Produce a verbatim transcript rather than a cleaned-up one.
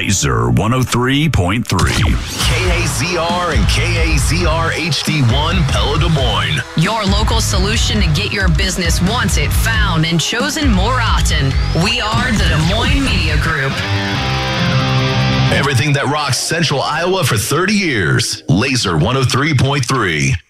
Laser one oh three point three. K A Z R and K A Z R H D one Pella Des Moines. Your local solution to get your business wanted, found, and chosen more often. We are the Des Moines Media Group. Everything that rocks Central Iowa for thirty years. Laser one oh three point three.